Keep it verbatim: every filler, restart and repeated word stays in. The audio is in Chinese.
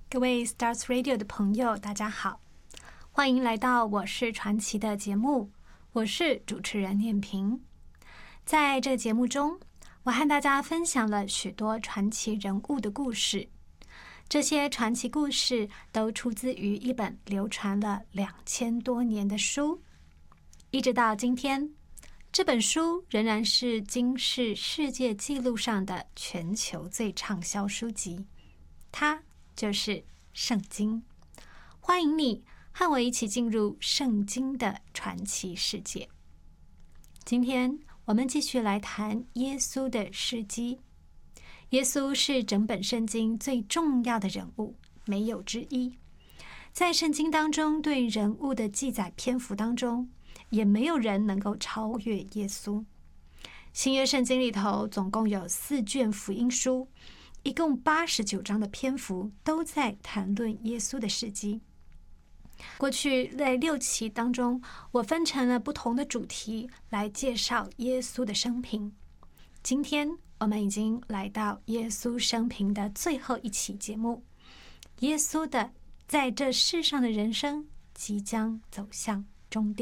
各位 Stars Radio 的朋友，大家好，欢迎来到我是传奇的节目，我是主持人念萍。在这个节目中，我和大家分享了许多传奇人物的故事，这些传奇故事都出自于一本流传了两千多年的书，一直到今天，这本书仍然是金氏世界纪录上的全球最畅销书籍，它就是圣经。欢迎你和我一起进入圣经的传奇世界。今天我们继续来谈耶稣的事迹。耶稣是整本圣经最重要的人物，没有之一。在圣经当中对人物的记载篇幅当中，也没有人能够超越耶稣。新约圣经里头总共有四卷福音书，一共八十九章的篇幅都在谈论耶稣的事迹。过去在六期当中，我分成了不同的主题来介绍耶稣的生平。今天我们已经来到耶稣生平的最后一期节目，耶稣的在这世上的人生即将走向终点。